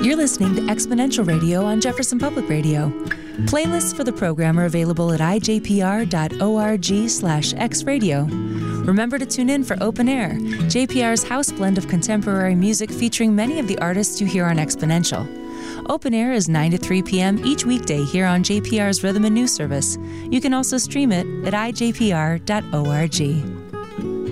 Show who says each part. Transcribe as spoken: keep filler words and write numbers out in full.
Speaker 1: You're listening to Exponential Radio on Jefferson Public Radio. Playlists for the program are available at i j p r dot org slash x radio. Remember to tune in for Open Air, J P R's house blend of contemporary music featuring many of the artists you hear on Exponential. Open Air is nine to three p.m. each weekday here on J P R's Rhythm and News Service. You can also stream it at i j p r dot org.